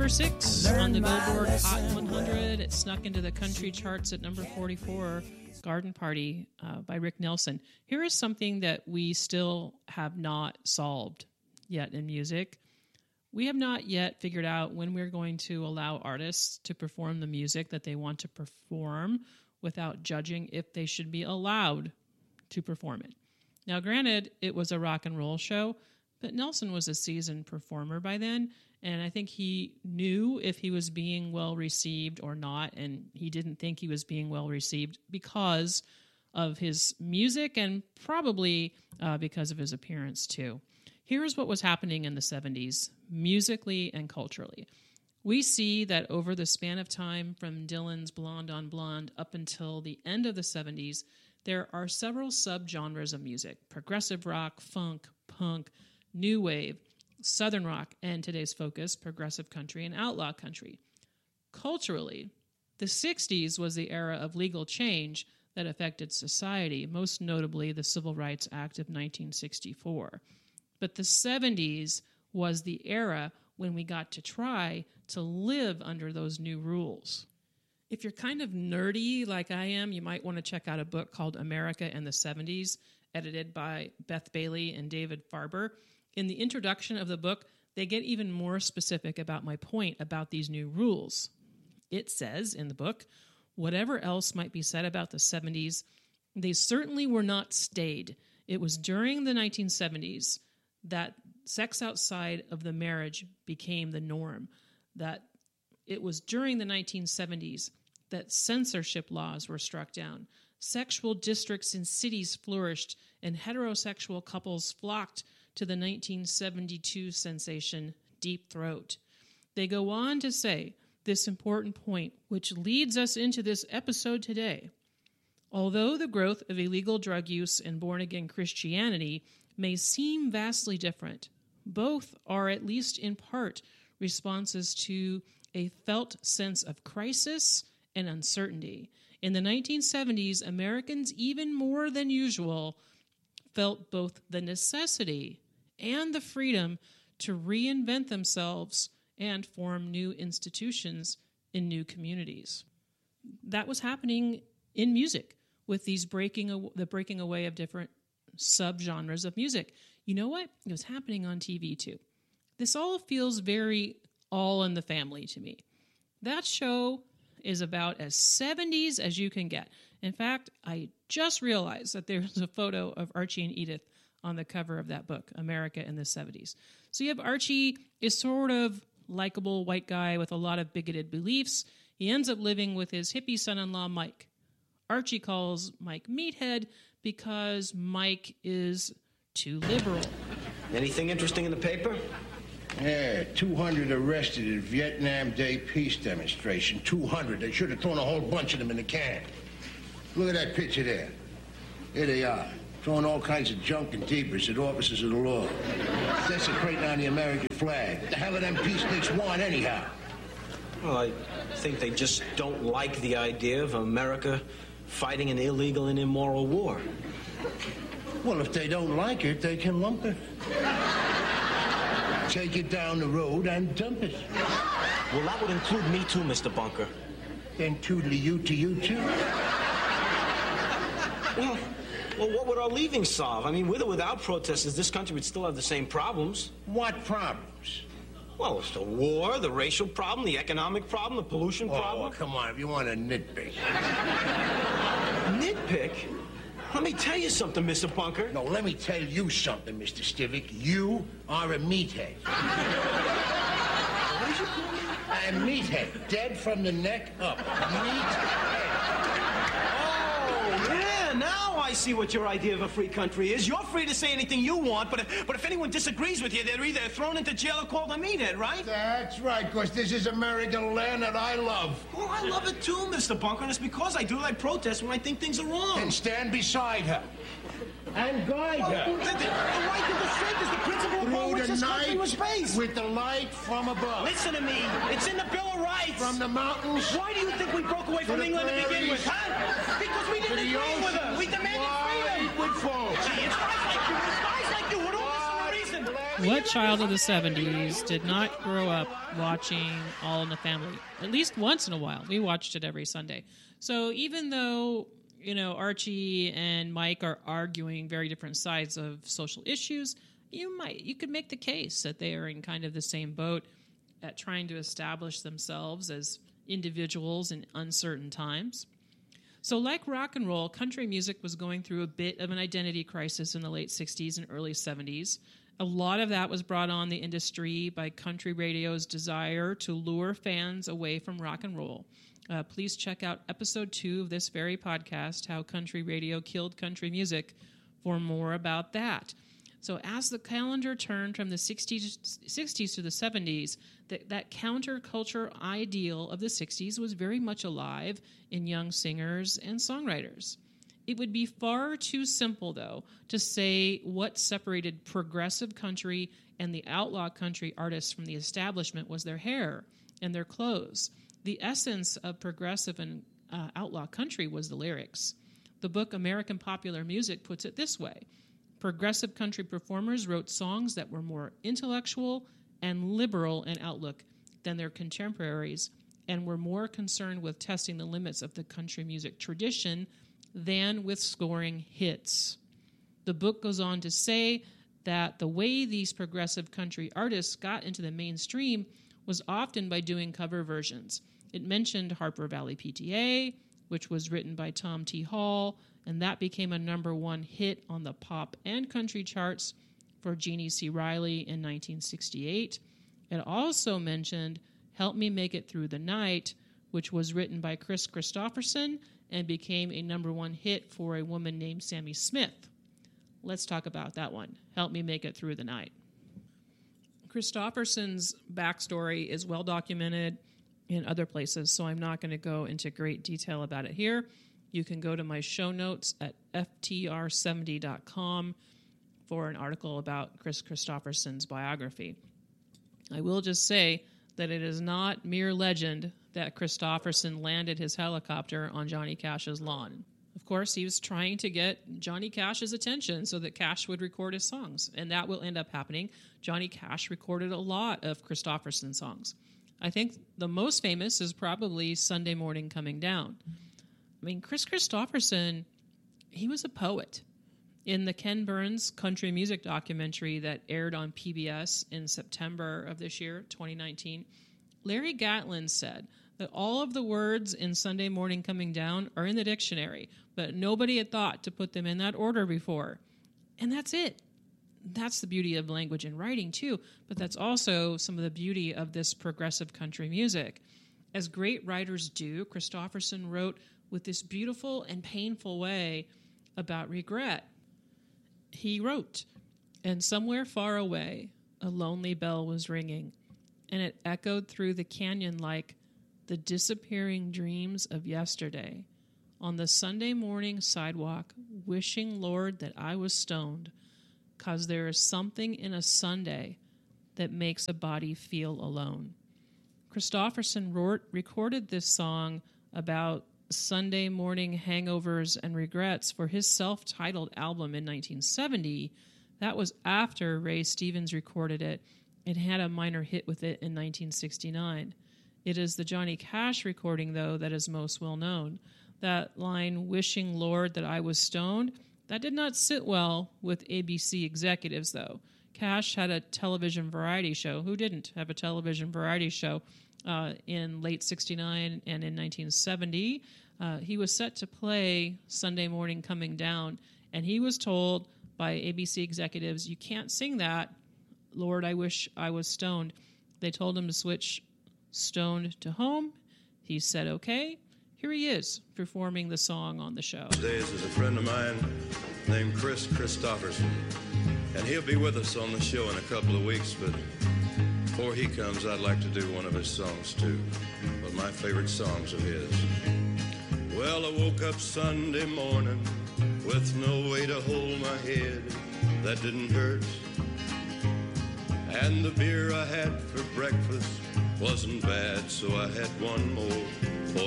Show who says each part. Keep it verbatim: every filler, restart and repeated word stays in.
Speaker 1: number six on the Billboard Hot one hundred. It snuck into the country charts at number forty-four, Garden Party uh, by Rick Nelson. Here is something that we still have not solved yet in music. We have not yet figured out when we're going to allow artists to perform the music that they want to perform without judging if they should be allowed to perform it. Now, granted, it was a rock and roll show, but Nelson was a seasoned performer by then, and I think he knew if he was being well received or not, and he didn't think he was being well received because of his music and probably uh, because of his appearance too. Here's what was happening in the seventies, musically and culturally. We see that over the span of time from Dylan's Blonde on Blonde up until the end of the seventies, there are several subgenres of music: progressive rock, funk, punk, new wave, southern rock, and today's focus, progressive country and outlaw country. Culturally, the sixties was the era of legal change that affected society, most notably the Civil Rights Act of nineteen sixty-four. But the seventies was the era when we got to try to live under those new rules. If you're kind of nerdy like I am, you might want to check out a book called America in the seventies, edited by Beth Bailey and David Farber. In the introduction of the book, they get even more specific about my point about these new rules. It says in the book, whatever else might be said about the seventies, they certainly were not staid. It was during the nineteen seventies that sex outside of the marriage became the norm, that it was during the nineteen seventies that censorship laws were struck down, sexual districts in cities flourished, and heterosexual couples flocked to the nineteen seventy-two sensation Deep Throat. They go on to say this important point, which leads us into this episode today. Although the growth of illegal drug use and born-again Christianity may seem vastly different, both are, at least in part, responses to a felt sense of crisis and uncertainty. In the nineteen seventies, Americans, even more than usual, felt both the necessity and the freedom to reinvent themselves and form new institutions in new communities. That was happening in music with these breaking the breaking away of different subgenres of music. You know what? It was happening on T V too. This all feels very All in the Family to me. That show is about as seventies as you can get. In fact, I just realized that there's a photo of Archie and Edith on the cover of that book, America in the seventies. So you have Archie is sort of likable white guy with a lot of bigoted beliefs. He ends up living with his hippie son-in-law, Mike. Archie calls Mike Meathead because Mike is too liberal.
Speaker 2: Anything interesting in the paper?
Speaker 3: Yeah, two hundred arrested at Vietnam Day peace demonstration. two hundred. They should have thrown a whole bunch of them in the can. Look at that picture there. Here they are, throwing all kinds of junk and debris at officers of the law. Desecrating on the American flag. What the hell do them peaceniks want anyhow?
Speaker 2: Well, I think they just don't like the idea of America fighting an illegal and immoral war.
Speaker 3: Well, if they don't like it, they can lump it. Take it down the road and dump it.
Speaker 2: Well, that would include me too, Mister Bunker.
Speaker 3: Then toodly you to you too.
Speaker 2: Well, well, what would our leaving solve? I mean, with or without protesters, this country would still have the same problems.
Speaker 3: What problems?
Speaker 2: Well, it's the war, the racial problem, the economic problem, the pollution
Speaker 3: Oh,
Speaker 2: problem.
Speaker 3: come on, if you want to nitpick.
Speaker 2: Nitpick? Let me tell you something, Mister Bunker.
Speaker 3: No, let me tell you something, Mister Stivic. You are a meathead.
Speaker 2: What did you call me?
Speaker 3: A meathead, dead from the neck up. Meathead.
Speaker 2: Oh, yeah, now I see what your idea of a free country is. You're free to say anything you want, but if, but if anyone disagrees with you, they're either thrown into jail or called a meathead, right?
Speaker 3: That's right, because this is American land that I love.
Speaker 2: Well, I love it too, Mister Bunker, and it's because I do. I protest when I think things are wrong.
Speaker 3: Then stand beside her and guide her.
Speaker 2: The, the, the right to dissent is the principle upon which
Speaker 3: Through the
Speaker 2: this country was
Speaker 3: night
Speaker 2: based.
Speaker 3: with the light from above.
Speaker 2: Listen to me. It's in the Bill of Rights.
Speaker 3: From the mountains.
Speaker 2: Why do you think we broke away from
Speaker 3: the
Speaker 2: England to begin
Speaker 3: prairies,
Speaker 2: with, huh? Because we
Speaker 3: to
Speaker 2: didn't
Speaker 3: the
Speaker 2: agree with her. We
Speaker 3: oceans
Speaker 2: demanded
Speaker 3: wide
Speaker 2: freedom.
Speaker 3: with folks.
Speaker 2: Gee, it's guys like you. It's guys like you who don't listen to reason.
Speaker 1: What child of the seventies did not grow up watching All in the Family? At least once in a while. We watched it every Sunday. So even though, you know, Archie and Mike are arguing very different sides of social issues, you might you could make the case that they are in kind of the same boat at trying to establish themselves as individuals in uncertain times. So like rock and roll, country music was going through a bit of an identity crisis in the late sixties and early seventies. A lot of that was brought on the industry by country radio's desire to lure fans away from rock and roll. Uh, please check out episode two of this very podcast, How Country Radio Killed Country Music, for more about that. So as the calendar turned from the sixties, sixties to the seventies, that, that counterculture ideal of the sixties was very much alive in young singers and songwriters. It would be far too simple, though, to say what separated progressive country and the outlaw country artists from the establishment was their hair and their clothes. The essence of progressive and uh, outlaw country was the lyrics. The book American Popular Music puts it this way. Progressive country performers wrote songs that were more intellectual and liberal in outlook than their contemporaries and were more concerned with testing the limits of the country music tradition than with scoring hits. The book goes on to say that the way these progressive country artists got into the mainstream was often by doing cover versions. It mentioned Harper Valley P T A, which was written by Tom T. Hall, and that became a number one hit on the pop and country charts for Jeannie C. Riley in nineteen sixty-eight. It also mentioned Help Me Make It Through the Night, which was written by Chris Christopherson and became a number one hit for a woman named Sammy Smith. Let's talk about that one. Help Me Make It Through the Night. Christopherson's backstory is well documented in other places, so I'm not going to go into great detail about it here. You can go to my show notes at f t r seventy dot com for an article about Chris Christopherson's biography. I will just say that it is not mere legend that Christopherson landed his helicopter on Johnny Cash's lawn. Of course, he was trying to get Johnny Cash's attention so that Cash would record his songs, and that will end up happening. Johnny Cash recorded a lot of Christopherson songs. I think the most famous is probably Sunday Morning Coming Down. I mean, Chris Christopherson, he was a poet. In the Ken Burns country music documentary that aired on P B S in September of this year, twenty nineteen, Larry Gatlin said that all of the words in Sunday Morning Coming Down are in the dictionary, but nobody had thought to put them in that order before. And that's it. That's the beauty of language and writing, too, but that's also some of the beauty of this progressive country music. As great writers do, Christopherson wrote with this beautiful and painful way about regret. He wrote, "And somewhere far away, a lonely bell was ringing, and it echoed through the canyon like the disappearing dreams of yesterday. On the Sunday morning sidewalk, wishing, Lord, that I was stoned, 'cause there is something in a Sunday that makes a body feel alone." Christopherson wrote, recorded this song about Sunday morning hangovers and regrets for his self-titled album in nineteen seventy. That was after Ray Stevens recorded it and had a minor hit with it in nineteen sixty-nine. It is the Johnny Cash recording, though, that is most well known. That line, "Wishing, Lord, that I was stoned," that did not sit well with A B C executives, though. Cash had a television variety show. Who didn't have a television variety show uh, in late sixty-nine and in nineteen seventy? Uh, he was set to play Sunday Morning Coming Down, and he was told by A B C executives, "You can't sing that, Lord, I wish I was stoned." They told him to switch stoned to home. He said, okay. Here he is performing the song on the show.
Speaker 4: Days is a friend of mine named Chris Christopherson, and he'll be with us on the show in a couple of weeks, but before he comes, I'd like to do one of his songs too, one of my favorite songs of his. Well, I woke up Sunday morning with no way to hold my head that didn't hurt, and the beer I had for breakfast wasn't bad, so I had one more.